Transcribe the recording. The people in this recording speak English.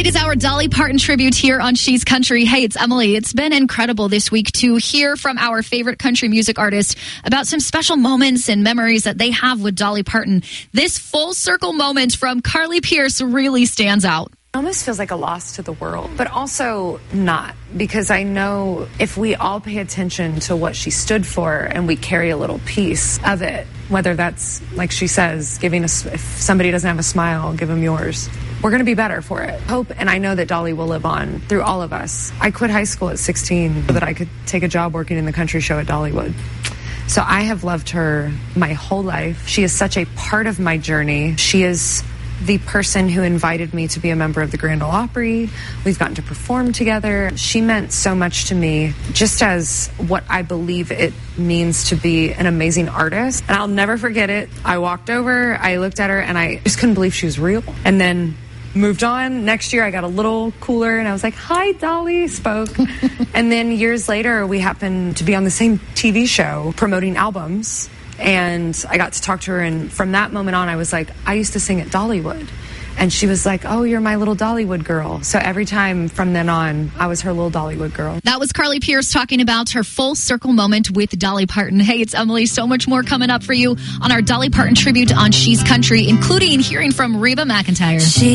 It is our Dolly Parton tribute here on She's Country. Hey, it's Emily. It's been incredible this week to hear from our favorite country music artist about some special moments and memories that they have with Dolly Parton. This full circle moment from Carly Pearce really stands out. It almost feels like a loss to the world, but also not, because I know if we all pay attention to what she stood for and we carry a little piece of it, whether that's, like she says, giving us, if somebody doesn't have a smile, give them yours. We're going to be better for it. Hope, and I know that Dolly will live on through all of us. I quit high school at 16 so that I could take a job working in the country show at Dollywood. So I have loved her my whole life. She is such a part of my journey. She is the person who invited me to be a member of the Grand Ole Opry. We've gotten to perform together. She meant so much to me, just as what I believe it means to be an amazing artist. And I'll never forget it. I walked over, I looked at her, and I just couldn't believe she was real. And then moved on. Next year, I got a little cooler, and I was like, hi, Dolly, spoke. And then years later, we happened to be on the same TV show promoting albums. And I got to talk to her, and from that moment on, I was like, I used to sing at Dollywood. And she was like, oh, you're my little Dollywood girl. So every time from then on, I was her little Dollywood girl. That was Carly Pearce talking about her full circle moment with Dolly Parton. Hey, it's Emily. So much more coming up for you on our Dolly Parton tribute on She's Country, including hearing from Reba McEntire.